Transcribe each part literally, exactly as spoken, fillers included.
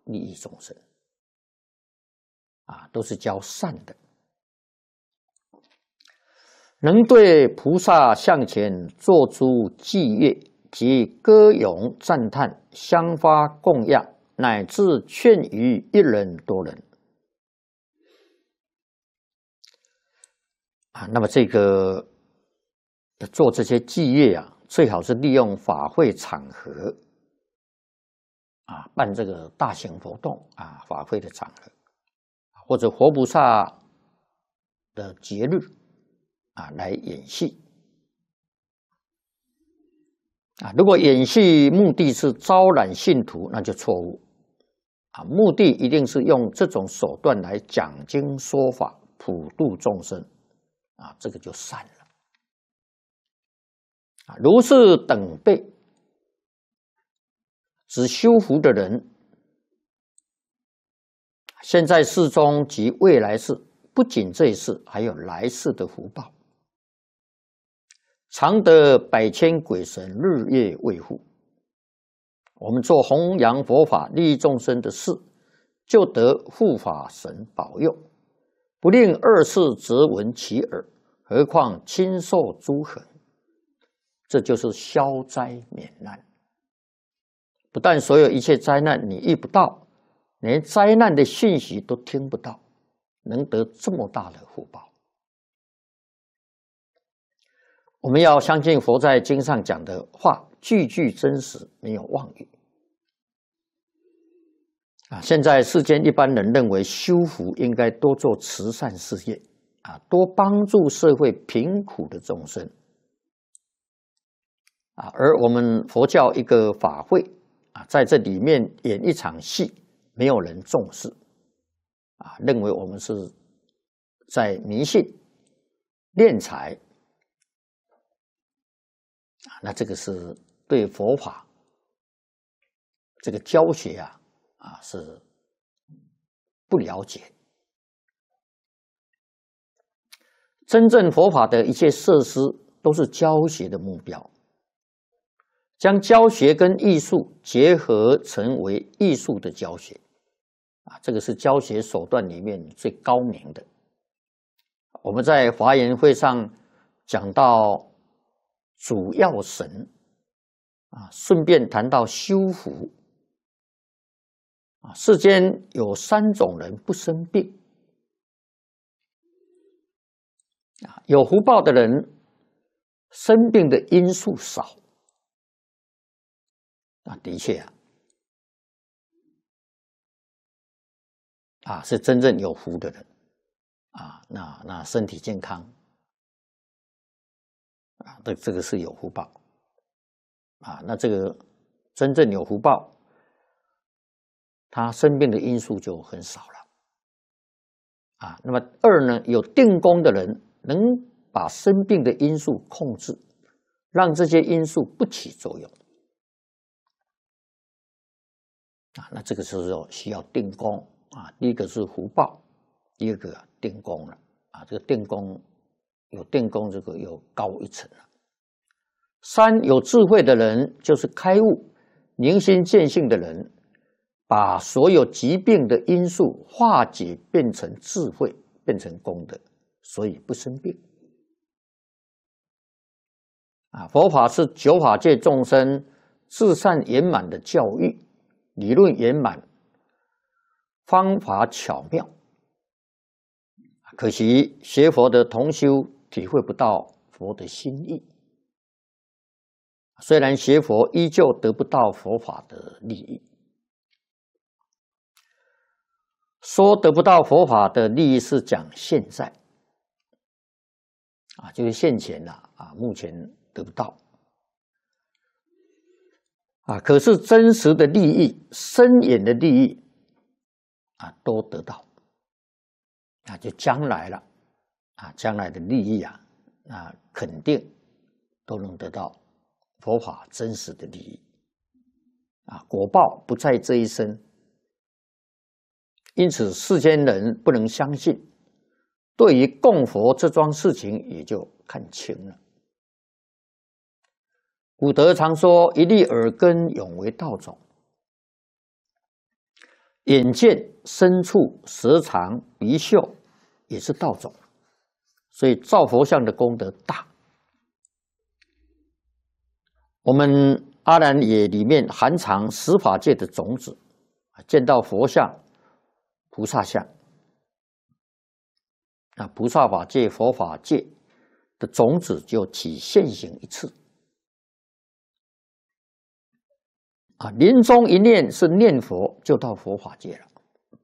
利益众生，啊，都是教善的。能对菩萨向前做出祭乐及歌咏赞叹、香花供养，乃至劝喻一人多人。啊，那么这个做这些祭乐啊，最好是利用法会场合啊，办这个大型活动啊，法会的场合，或者活菩萨的节日啊，来演戏啊。如果演戏目的是招揽信徒，那就错误啊。目的一定是用这种手段来讲经说法，普度众生啊，这个就善了啊。如是等辈，只修福的人，现在世中及未来世，不仅这一世，还有来世的福报。常得百千鬼神日夜卫护。我们做弘扬佛法、利益众生的事，就得护法神保佑，不令二世则闻其耳，何况亲受诸痕。这就是消灾免难。不但所有一切灾难你遇不到，连灾难的讯息都听不到，能得这么大的福报。我们要相信佛在经上讲的话，句句真实，没有妄语。啊，现在世间一般人认为修福应该多做慈善事业，啊，多帮助社会贫苦的众生。啊，而我们佛教一个法会啊，在这里面演一场戏，没有人重视，啊，认为我们是在迷信、敛财。啊，那这个是对佛法这个教学啊啊是不了解。真正佛法的一切设施都是教学的目标，将教学跟艺术结合成为艺术的教学啊，这个是教学手段里面最高明的。我们在华严会上讲到主要神啊，顺便谈到修福啊。世间有三种人不生病啊，有福报的人生病的因素少啊，的确啊，啊是真正有福的人啊，那那身体健康。啊，这这个是有福报啊。那这个真正有福报，他生病的因素就很少了啊。那么二呢，有定功的人能把生病的因素控制，让这些因素不起作用啊。那这个时候需要定功啊。第一个是福报，第二个定功了啊。这个定功。有定功，这个又高一层了。三，有智慧的人就是开悟、明心见性的人，把所有疾病的因素化解，变成智慧，变成功德，所以不生病。啊，佛法是九法界众生至善圆满的教育，理论圆满，方法巧妙。可惜学佛的同修体会不到佛的心意，虽然学佛，依旧得不到佛法的利益。说得不到佛法的利益是讲现在啊，就是现前呐啊，目前得不到啊，可是真实的利益、深远的利益啊，都得到啊，就将来了啊，将来的利益啊，啊，肯定都能得到佛法真实的利益啊，果报不在这一生。因此，世间人不能相信，对于供佛这桩事情也就看清了。古德常说：“一粒耳根，永为道种。” 眼见、身触、舌尝、鼻嗅，也是道种。所以造佛像的功德大。我们阿兰也里面含藏十法界的种子，见到佛像、菩萨像，啊，菩萨法界、佛法界的种子就起现行一次。啊，临终一念是念佛，就到佛法界了；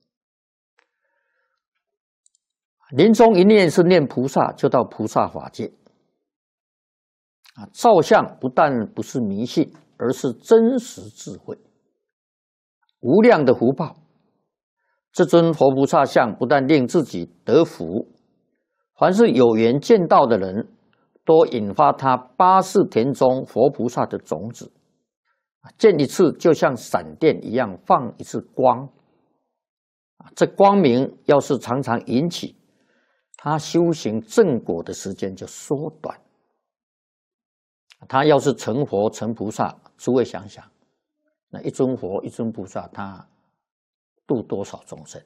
临终一念是念菩萨，就到菩萨法界。啊，造像不但不是迷信，而是真实智慧，无量的福报。这尊佛菩萨像不但令自己得福，凡是有缘见到的人，都引发他八世田中佛菩萨的种子。见一次就像闪电一样放一次光，这光明要是常常引起，他修行正果的时间就缩短。他要是成佛成菩萨，诸位想想，那一尊佛一尊菩萨，他度多少众生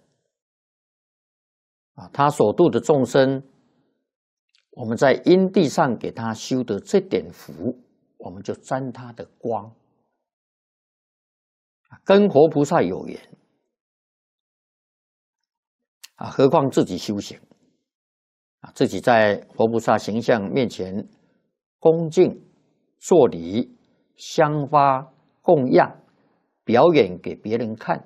啊？他所度的众生，我们在因地上给他修的这点福，我们就沾他的光，跟活菩萨有缘啊，何况自己修行啊，自己在活菩萨形象面前恭敬作礼、香花供养，表演给别人看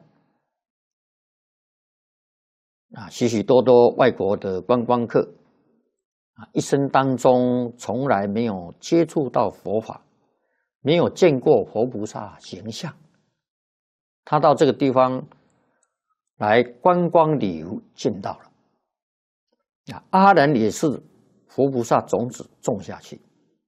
啊，许许多多外国的观光客啊，一生当中从来没有接触到佛法，没有见过佛菩萨形象，他到这个地方来观光旅游，见到了啊，阿难也是佛菩萨种子种下去。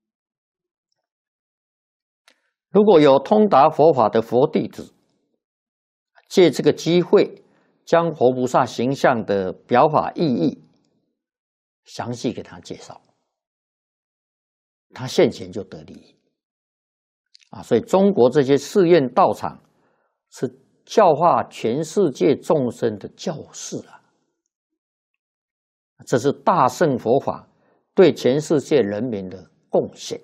如果有通达佛法的佛弟子，借这个机会，将佛菩萨形象的表法意义详细给他介绍，他现前就得利益啊！所以中国这些寺院道场是教化全世界众生的教室啊！这是大乘佛法对全世界人民的贡献。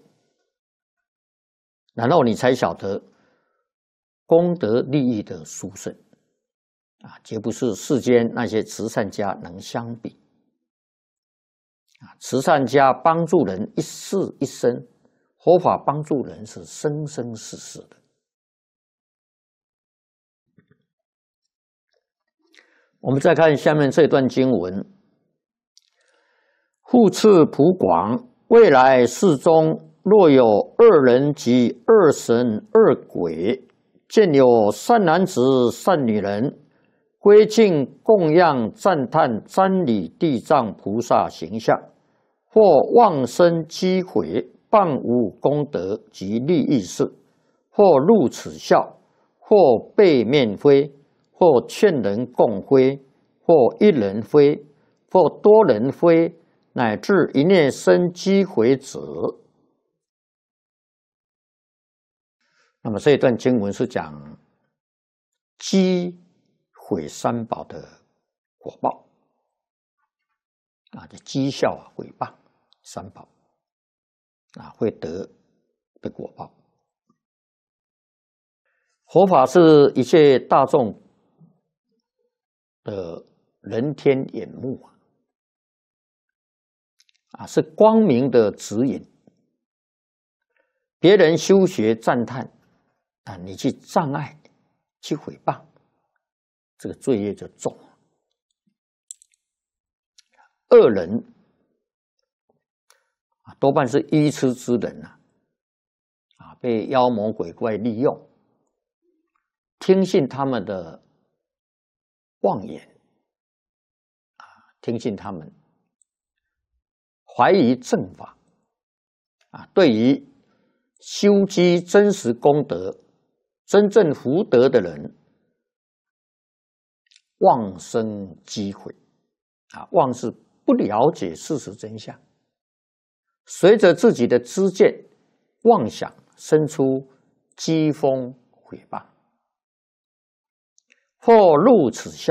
然后你才晓得功德利益的殊胜啊，绝不是世间那些慈善家能相比啊！慈善家帮助人一世一生，佛法帮助人是生生世世的。我们再看下面这段经文：复次普广，未来世中，若有二人及二神二鬼，见有善男子善女人，归敬供养赞叹瞻礼地藏菩萨形象，或妄生积毁，谤无功德及利益事，或入此笑，或背面非，或劝人共非，或一人非，或多人非，乃至一念生积毁者。那么这一段经文是讲积毁三宝的果报啊，这讥笑啊、毁谤三宝啊，会得的果报。佛法是一切大众的人天眼目啊，啊是光明的指引。别人修学赞叹啊，你去障碍、去毁谤，这个罪业就重了。恶人啊，多半是愚痴之人呐，啊，被妖魔鬼怪利用，听信他们的妄言，啊，听信他们，怀疑正法，啊，对于修积真实功德、真正福德的人，妄生积毁啊，妄是不了解事实真相，随着自己的知见妄想生出讥讽毁谤。 或入此相。